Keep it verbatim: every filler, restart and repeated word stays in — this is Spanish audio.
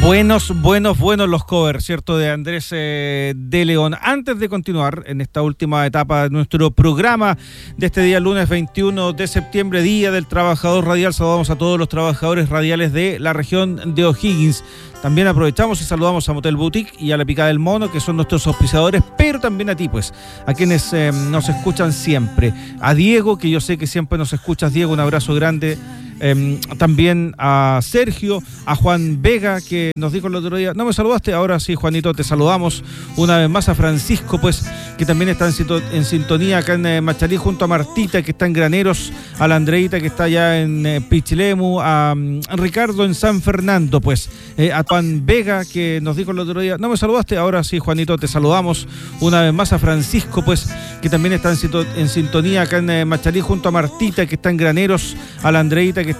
Buenos, buenos, buenos los covers, ¿cierto? De Andrés eh, de León. Antes de continuar en esta última etapa de nuestro programa de este día lunes veintiuno de septiembre, Día del Trabajador Radial, saludamos a todos los trabajadores radiales de la región de O'Higgins. También aprovechamos y saludamos a Motel Boutique y a La Picada del Mono, que son nuestros auspiciadores, pero también a ti, pues, a quienes eh, nos escuchan siempre. A Diego, que yo sé que siempre nos escuchas, Diego, un abrazo grande. Eh, también a Sergio, a Juan Vega, que nos dijo el otro día, no me saludaste, ahora sí, Juanito, te saludamos una vez más. A Francisco, pues, que también está en, en sintonía acá en eh, Machalí, junto a Martita, que está en Graneros, a la Andreita, que está allá en eh, Pichilemu, a, a Ricardo en San Fernando, pues, eh, a Juan Vega, que nos dijo el otro día, no me saludaste, ahora sí, Juanito, te saludamos una vez más. A Francisco, pues, que también está en, en sintonía acá en eh, Machalí, junto a Martita, que está en Graneros, a la Andreita, que